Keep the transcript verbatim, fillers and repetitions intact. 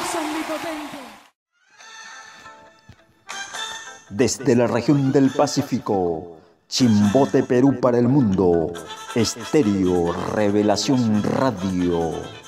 Dios omnipotente. Desde la región del Pacífico, Chimbote, Perú para el mundo, Estéreo Revelación Radio.